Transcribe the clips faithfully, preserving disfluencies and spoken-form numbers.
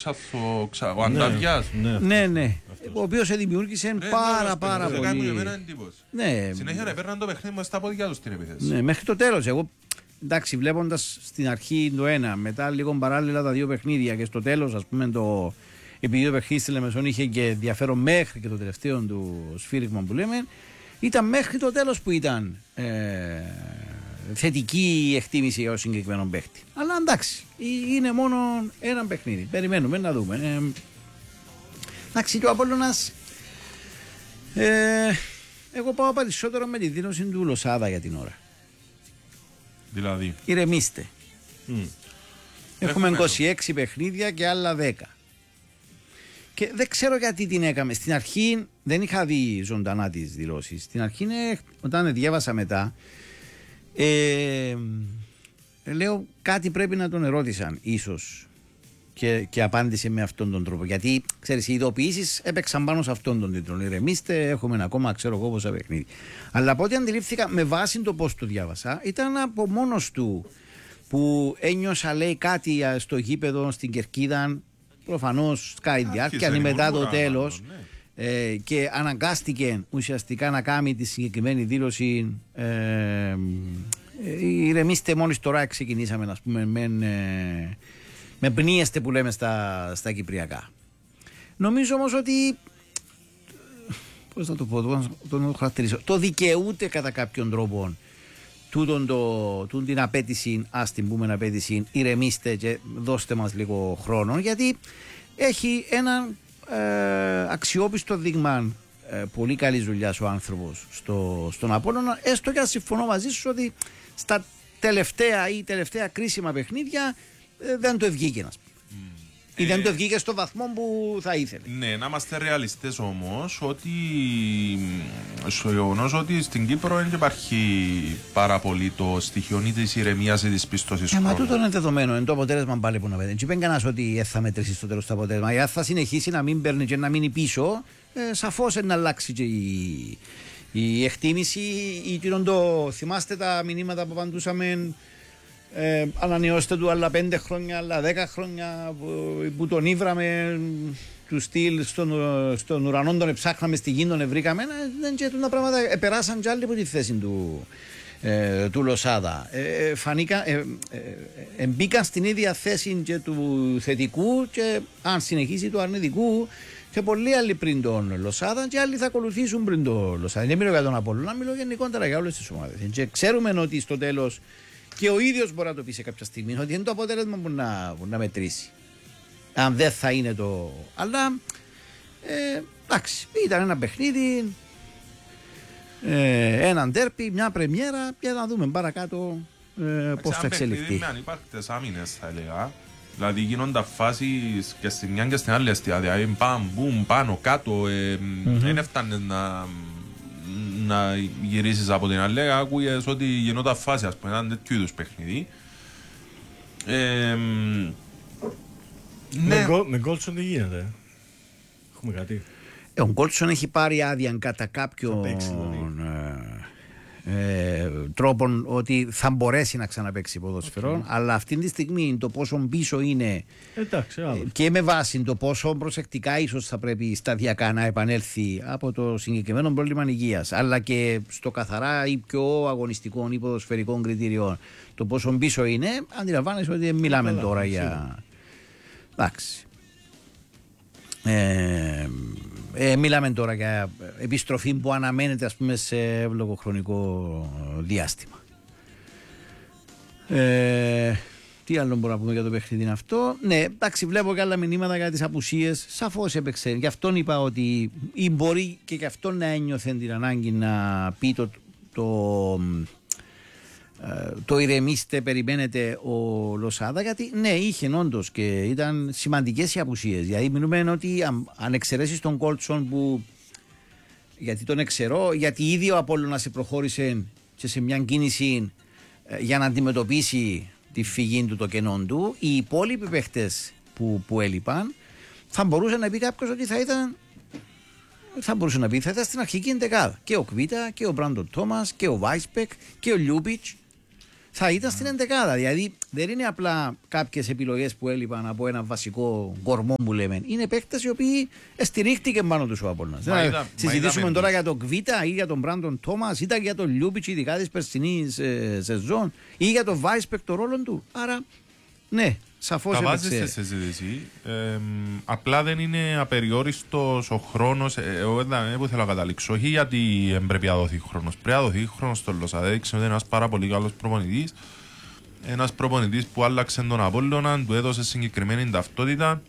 Ξαθο, ξα, ο Ανταβιάς. Ναι, ναι, ναι. Ο οποίος δημιούργησε ναι, πάρα ναι, πάρα πολύ. Κάνει εμένα εντύπωση. Ναι. Συνέχεια να παίρναν το παιχνίδι μας στα πόδια τους στην επίθεση. Ναι, μέχρι το τέλος. Εγώ, εντάξει, βλέποντας στην αρχή το ένα, μετά λίγο παράλληλα τα δύο παιχνίδια και στο τέλος, ας πούμε, το. Επειδή το παιχνίδι στη Λεμεσόν είχε και ενδιαφέρον μέχρι και το τελευταίο του σφύριγμα που λέμε, ήταν μέχρι το τέλος που ήταν ε, θετική η εκτίμηση για ο συγκεκριμένο παίχτη. Αλλά εντάξει, είναι μόνο ένα παιχνίδι. Περιμένουμε να δούμε. Ε, εντάξει, και ο Απόλλωνας, ε, εγώ πάω περισσότερο με τη δήλωση του Λοσάδα για την ώρα. Δηλαδή. Ηρεμήστε. Mm. Έχουμε Έχουμε είκοσι έξι παιχνίδια και άλλα δέκα. Και δεν ξέρω γιατί την έκαμε. Στην αρχή δεν είχα δει ζωντανά τις δηλώσεις. Στην αρχή, είναι, όταν διάβασα μετά, ε, λέω κάτι πρέπει να τον ερώτησαν ίσως και, και απάντησε με αυτόν τον τρόπο. Γιατί ξέρεις, οι ειδοποιήσεις έπαιξαν πάνω σε αυτόν τον τίτλο. Ηρεμήστε, έχουμε ακόμα ξέρω εγώ πόσα παιχνίδι. Αλλά από ό,τι αντιλήφθηκα με βάση το πώς το διάβασα, ήταν από μόνος του που ένιωσα λέει κάτι στο γήπεδο στην Κερκίδα. Προφανώς σκάει διάρκεια, είναι μετά το τέλος ναι. ε, και αναγκάστηκε ουσιαστικά να κάνει τη συγκεκριμένη δήλωση. Ε, ε, ηρεμήστε, μόλις τώρα ξεκινήσαμε να πούμε, με, ε, με πνίεστε που λέμε στα, στα κυπριακά. Νομίζω όμως ότι πώς να το πω, το, το, το χαρακτηρίσω, το δικαιούται κατά κάποιον τρόπο τούτον το, τούτον την απέτηση, ας την πούμε απέτηση, ηρεμήστε και δώστε μας λίγο χρόνο, γιατί έχει ένα ε, αξιόπιστο δείγμα ε, πολύ καλή δουλειά ο άνθρωπος στο, στον Απόλλωνα, έστω και αν συμφωνώ μαζί σου ότι στα τελευταία ή τελευταία κρίσιμα παιχνίδια ε, δεν το ευγήκε να ή δεν το βγήκε στο βαθμό που θα ήθελε. Ναι, να είμαστε ρεαλιστές όμως ότι στο γεγονός ότι στην Κύπρο δεν υπάρχει πάρα πολύ το στοιχείο ή της ηρεμίας ή της πίστοσης χρόνου. Ε, μα τούτο είναι δεδομένο, είναι το αποτέλεσμα πάλι που να πέτει. Δεν είπε κανένας ότι θα μετρήσει στο τέλος το αποτέλεσμα. Αν θα συνεχίσει να μην παίρνει και να μείνει πίσω, ε, σαφώς να αλλάξει και η, η εκτίμηση. Ή, το, θυμάστε τα μηνύματα που απαντούσαμε. Ε, ανανεώστε του άλλα πέντε χρόνια, άλλα δέκα χρόνια που, που τον ήβραμε του στυλ στον, στον ουρανό, τον ψάχναμε στη γη, τον βρήκαμε. Δεν και τα πράγματα ε, περάσαν κι άλλοι από τη θέση του, ε, του Λοσάδα. Ε, φανήκα, ε, ε, ε, ε, μπήκαν στην ίδια θέση και του θετικού και αν συνεχίσει του αρνητικού και πολλοί άλλοι πριν τον Λοσάδα και άλλοι θα ακολουθήσουν πριν τον Λοσάδα. Δεν μιλώ για τον Απόλλωνα, μιλώ γενικότερα για όλες τις ομάδες. Και ξέρουμε ότι στο τέλος και ο ίδιος μπορεί να το πει σε κάποια στιγμή ότι είναι το αποτέλεσμα που να, που να μετρήσει. Αν δεν θα είναι το. Αλλά ε, εντάξει, ήταν ένα παιχνίδι, ε, έναν ντέρπι, μια πρεμιέρα και να δούμε παρακάτω ε, πώς θα εξελιχθεί. Με ανυπάρκτες άμυνες θα έλεγα. Δηλαδή γίνονταν φάσεις και στην μια και στην άλλη αστεία. Δηλαδή μπαμ, μπουμ, πάνω, κάτω. Ε, mm-hmm. Δεν έφτανε να. να γυρίσεις από την άλλη, ακούγες ότι γινόταν φάση, ας πούμε, έναν τέτοιου είδους παιχνίδι. Ε, ναι. Με Γκόλτσον τι γίνεται, έχουμε κάτι. Ε, ο Γκόλτσον έχει πάρει άδεια κατά κάποιον ε, τρόπον ότι θα μπορέσει να ξαναπαίξει ποδοσφαιρό, okay. Αλλά αυτή τη στιγμή το πόσο πίσω είναι. Εντάξει, ε, και με βάση το πόσο προσεκτικά ίσως θα πρέπει σταδιακά να επανέλθει από το συγκεκριμένο πρόβλημα υγείας, αλλά και στο καθαρά ή πιο αγωνιστικό ή ποδοσφαιρικό κριτήριο το πόσο πίσω είναι, αντιλαμβάνεσαι ότι μιλάμε Καλά, τώρα για. Εντάξει. Ε, ε, μιλάμε τώρα για επιστροφή που αναμένεται, ας πούμε, σε εύλογο χρονικό διάστημα. Ε, τι άλλο μπορούμε να πούμε για το παιχνίδι είναι αυτό. Ναι, εντάξει, βλέπω και άλλα μηνύματα για τις απουσίες. Σαφώς έπαιξε. Γι' αυτόν είπα ότι ή μπορεί και γι' αυτόν να ένιωθε την ανάγκη να πει το, το, το ηρεμήστε, περιμένετε ο Λοσάδα, γιατί ναι, είχε όντως και ήταν σημαντικές οι απουσίες. Δηλαδή μιλούμε ότι αν, αν εξαιρέσεις τον Γκόλτσον που, γιατί τον εξαιρώ, γιατί ήδη ο Απόλλωνας σε προχώρησε και σε μια κίνηση ε, για να αντιμετωπίσει τη φυγή του, το κενό του, οι υπόλοιποι παίχτες που, που έλειπαν, θα μπορούσε να πει κάποιος ότι θα ήταν θα μπορούσε να πει θα ήταν στην αρχική εντεκάδα και ο Κβίτα και ο Μπράντον Τόμας και ο Βάισπεκ και ο Λιούπιτς. θα ήταν στην εντεκάδα. Δηλαδή δεν είναι απλά κάποιες επιλογές που έλειπαν από ένα βασικό κορμό που λέμε. Είναι παίκτες οι οποίοι στηρίχτηκε πάνω τους ο Απόλλωνας. Να συζητήσουμε τώρα για τον Κβίτα ή για τον Μπράντον Τόμας, ήταν για τον Λιούπιτς, ειδικά της περσινής ε, σεζόν, ή για τον Βάισπεκ το ρόλο του. Άρα, ναι, σαφώς τα έπαιξε. βάζεις σε συζήτηση. Ε, απλά δεν είναι απεριόριστος ο χρόνος. Ε, εγώ δεν που θέλω να καταλήξω. Όχι γιατί πρέπει να δοθεί χρόνος. Πρέπει να δοθεί χρόνος στο Λος. Έδειξε ότι είναι ένας πάρα πολύ καλός προπονητής. Ένας προπονητής που άλλαξε τον Απόλλωνα, του έδωσε συγκεκριμένη ταυτότητα.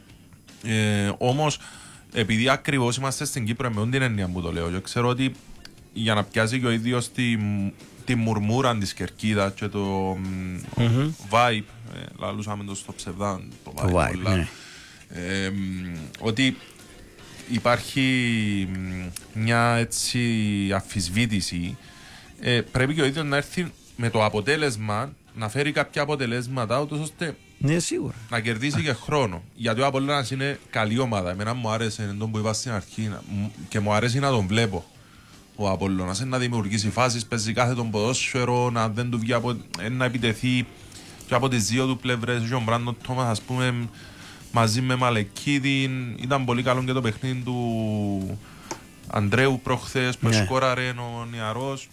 Ε, όμως, επειδή ακριβώς είμαστε στην Κύπρο, με την έννοια που το λέω, και ξέρω ότι για να πιάσει και ο ίδιος τη, τη μουρμούρα της κερκίδας και το mm-hmm. vibe, ε, λαλούσαμε το στο ψευδάν, το vibe, το vibe ναι. ε, ότι υπάρχει μια έτσι αμφισβήτηση, ε, πρέπει και ο ίδιος να έρθει με το αποτέλεσμα, να φέρει κάποια αποτελέσματα, ούτως ώστε ναι, σίγουρα. να κερδίσει και χρόνο. Γιατί ο Απόλλωνας είναι καλή ομάδα. Εμένα μου άρεσε τον που είπα στην αρχή και μου αρέσει να τον βλέπω. Ο Απόλλωνας να δημιουργήσει φάσεις, παίζει κάθε τον ποδόσφαιρο, να δεν του βγει από, να επιτεθεί και από τις δύο του πλευρές. Και ο Μπράντον Τόμας, ας πούμε, μαζί με Μαλεκίδη, ήταν πολύ καλό και το παιχνίδι του Ανδρέου προχθές που ναι. σκόραρε ο νεαρός.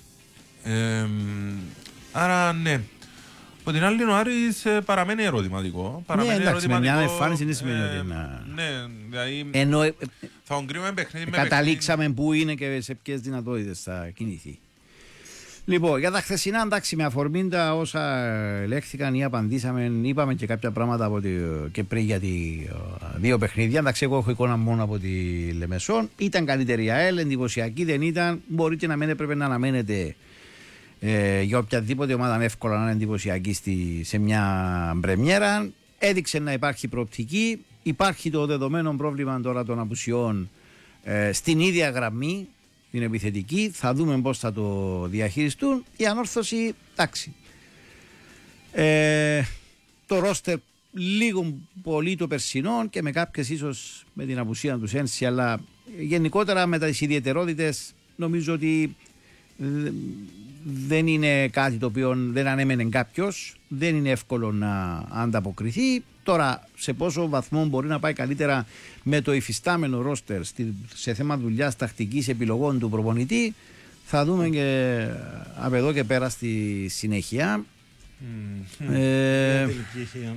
Ε, άρα ναι. Από την άλλη, ο Άρης ε, παραμένει ερωτηματικό. Παραμένει ναι, εντάξει, ερωτηματικό. Με μια εμφάνιση δεν σημαίνει ότι να... Ναι, δηλαδή. Ενώ, ε, θα ογκρίνουμε παιχνίδι με καταλήξαμε παιχνίδι. Πού είναι και σε ποιες δυνατότητες θα κινηθεί. Λοιπόν, για τα χθεσινά, εντάξει, με αφορμή τα όσα ελέγχθηκαν ή απαντήσαμε, είπαμε και κάποια πράγματα από τη, και πριν για τη δύο παιχνίδια. Εντάξει, εγώ έχω εικόνα μόνο από τη Λεμεσόν. Ήταν καλύτερη η ΑΕΛ, εντυπωσιακή δεν ήταν. Μπορείτε να μην έπρεπε να αναμένετε. Ε, για οποιαδήποτε ομάδα είναι εύκολα να είναι εντυπωσιακή στη, σε μια πρεμιέρα. Έδειξε να υπάρχει προοπτική. Υπάρχει το δεδομένο πρόβλημα τώρα των απουσιών ε, στην ίδια γραμμή, την επιθετική. Θα δούμε πώς θα το διαχειριστούν. Η ανόρθωση, εντάξει. Ε, το ρόστερ λίγο πολύ το περσινό και με κάποιες ίσως με την απουσία του Σένση, αλλά γενικότερα με τις ιδιαιτερότητες νομίζω ότι δεν είναι κάτι το οποίο δεν ανέμενε κάποιος, δεν είναι εύκολο να ανταποκριθεί. Τώρα, σε πόσο βαθμό μπορεί να πάει καλύτερα με το υφιστάμενο ρόστερ σε θέμα δουλειάς, τακτικής, επιλογών του προπονητή, θα δούμε και από εδώ και πέρα στη συνέχεια. Mm. Ε, είχε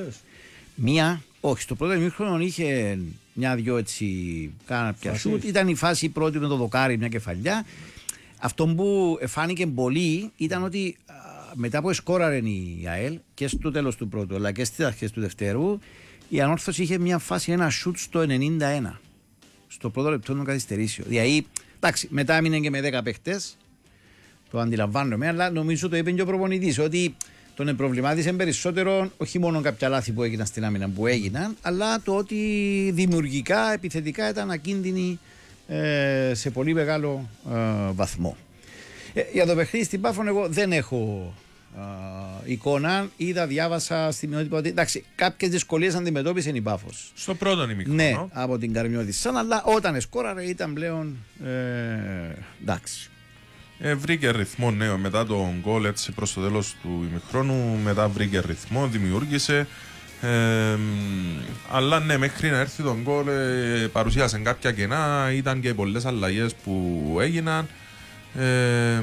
μία, όχι, στο πρώτο ημίχρονο είχε μια-δυο έτσι κάνα πια σούτ. Ήταν η φάση πρώτη με το δοκάρι, μια κεφαλιά. Αυτό που φάνηκε πολύ ήταν ότι α, μετά που σκόραρε η ΑΕΛ και στο τέλος του πρώτου αλλά και στις αρχές του δευτέρου, η ανόρθωση είχε μια φάση, ένα σούτ στο ενενήντα ένα στο πρώτο λεπτό των καθυστερήσεων. Δηλαδή, εντάξει, μετά έμεινε και με δέκα παίχτες, το αντιλαμβάνομαι, αλλά νομίζω το είπε και ο προπονητής ότι τον προβλημάτισε περισσότερο όχι μόνο κάποια λάθη που έγιναν στην άμυνα που έγιναν, αλλά το ότι δημιουργικά, επιθετικά ήταν ακίνδυνοι σε πολύ μεγάλο ε, βαθμό. Ε, για το παιχνίδι στην Πάφων εγώ δεν έχω ε, εικόνα. Είδα, διάβασα στη μειότητα ότι εντάξει, κάποιες δυσκολίες αντιμετώπισε η Πάφος. Στο πρώτο ημίχρονο. Ναι, από την Καρμιώτη σαν, αλλά όταν σκόραρε ήταν πλέον ε, εντάξει. Ε, βρήκε ρυθμό, ναι, μετά τον γκολ έτσι προς το τέλος του ημιχρόνου, μετά βρήκε ρυθμό, δημιούργησε. Ε, αλλά ναι, μέχρι να έρθει τον γκολ ε, παρουσίασαν κάποια κενά, ήταν και πολλές αλλαγές που έγιναν, ε,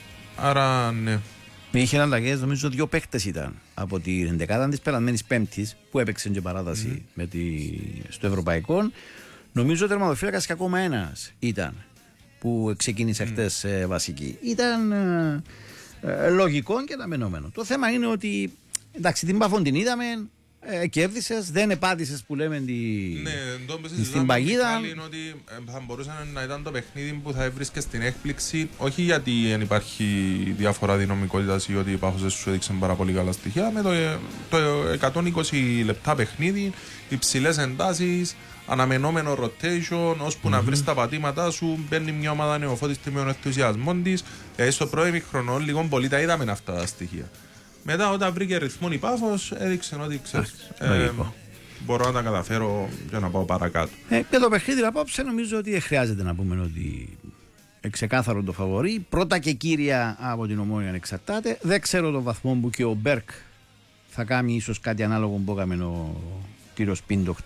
άρα ναι. Είχε αλλαγές, νομίζω δύο παίκτες ήταν από την εντεκάδα της περασμένης Πέμπτης που έπαιξε και παράταση mm. με τη, στο Ευρωπαϊκό. Νομίζω ο τερματοφύλακας και ακόμα ένας ήταν που ξεκίνησε mm. χτες ε, βασική. Ήταν ε, ε, λογικό και αναμενόμενο. Το θέμα είναι ότι εντάξει, την Πάφον την είδαμε. Ε, κέρδισες, δεν επάτησες που λέμε τη... ναι, στην παγίδα. Είναι ότι θα μπορούσε να ήταν το παιχνίδι που θα έβρισκε στην έκπληξη, όχι γιατί δεν υπάρχει διαφορά δυναμικότητας ή ότι η Πάφος σου έδειξε πάρα πολύ καλά στοιχεία, με το, το εκατόν είκοσι λεπτά παιχνίδι, υψηλές εντάσεις, αναμενόμενο rotation, ώσπου mm-hmm. να βρεις τα πατήματά σου, μπαίνει μια ομάδα νεοφώτιστη με τον ενθουσιασμό της. Ε, στο πρώτο ημίχρονο λίγο πολύ τα είδαμε αυτά τα στοιχεία. Μετά όταν βρήκε ρυθμό η Πάφος έδειξε ότι ξέρεις, ε, μπορώ να τα καταφέρω και να πάω παρακάτω. Ε, και το παιχνίδι απόψε νομίζω ότι δεν χρειάζεται να πούμε ότι ξεκάθαρο το φαβορί. Πρώτα και κύρια από την Ομόνια εξαρτάται. Δεν ξέρω το βαθμό που και ο Μπέρκ θα κάνει ίσως κάτι ανάλογο που έκαμε ο κύριος Πίντο